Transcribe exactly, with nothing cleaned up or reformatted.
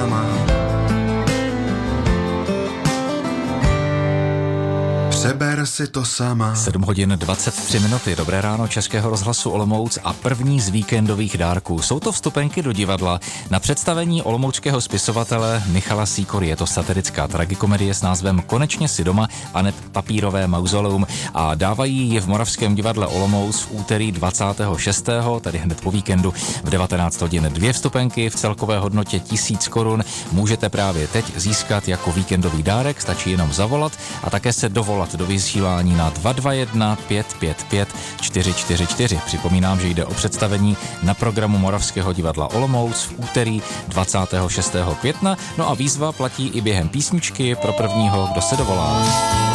sama. Přeber si to sama. sedm hodin dvacet tři minuty, dobré ráno Českého rozhlasu Olomouc a první z víkendových dárků. Jsou to vstupenky do divadla na představení olomouckého spisovatele Michala Sýkory. Je to satirická tragikomedie s názvem Konečně si doma a ne papírové mauzoleum a dávají ji v Moravském divadle Olomouc v úterý dvacátého šestého tedy hned po víkendu v devatenáct hodin. Dvě vstupenky v celkové hodnotě tisíc korun můžete právě teď získat jako víkendový dárek, stačí jenom zavolat a také se dovolat do vysílání na dva dva jedna pět pět pět čtyři čtyři čtyři. Připomínám, že jde o představení na programu Moravského divadla Olomouc v úterý dvacátého šestého května. No a výzva platí i během písničky pro prvního, kdo se dovolá.